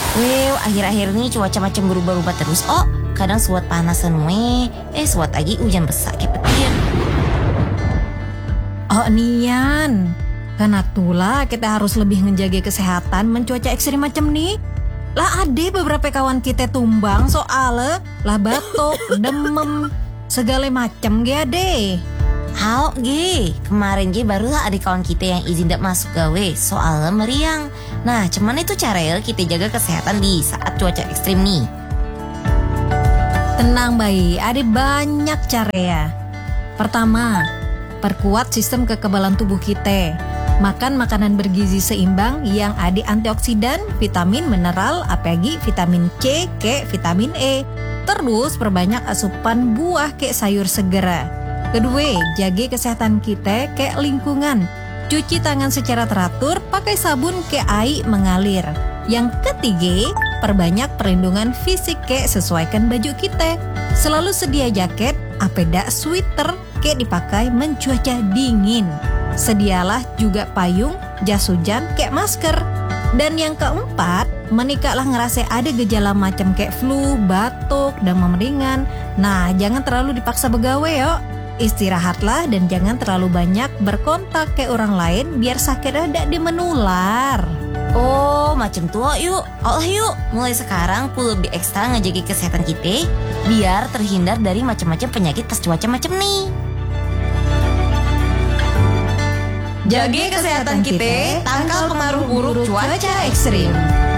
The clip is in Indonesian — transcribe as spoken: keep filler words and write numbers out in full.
Weh, akhir-akhir ini cuaca macam berubah-ubah terus. Oh, kadang suat panasan we, eh suat lagi hujan besar kayak petir. Oh nian, karena itulah kita harus lebih menjaga kesehatan mencuaca ekstrim macam nih. Lah ada beberapa kawan kita tumbang soalnya lah batuk, demam, segala macam ge ade. Hao ge, kemarin ge barulah ada kawan kita yang izin dak masuk gawe soalnya meriang. Nah, cuman itu cara kita jaga kesehatan di saat cuaca ekstrim nih. Tenang bayi, ada banyak cara ya. Pertama, perkuat sistem kekebalan tubuh kita. Makan makanan bergizi seimbang yang ada antioksidan, vitamin, mineral, apalagi vitamin C, ke vitamin E. Terus perbanyak asupan buah ke sayur segera. Kedua, jaga kesehatan kita ke lingkungan. Cuci tangan secara teratur, pakai sabun ke air mengalir. Yang ketiga, perbanyak perlindungan fisik ke sesuaikan baju kita. Selalu sedia jaket, apeda sweater ke dipakai mencuaca dingin. Sedialah juga payung, jas hujan, kayak masker. Dan yang keempat, menikahlah ngerasa ada gejala macam kayak flu, batuk, demam ringan. Nah, jangan terlalu dipaksa begawe yuk. Istirahatlah dan jangan terlalu banyak berkontak ke orang lain biar sakitnya tidak dimenular. Oh, macam tua yuk. Allah yuk, mulai sekarang perlu lebih ekstra ngejaga kesehatan kita biar terhindar dari macam-macam penyakit pas cuaca macam nih. Jaga kesehatan kita, tangkal pengaruh buruk cuaca ekstrim.